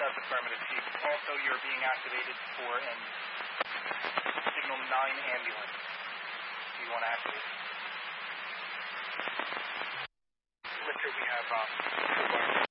That's affirmative, Chief. Also, you're being activated for an Signal 9 ambulance. Do you want to activate it? Lifter, we have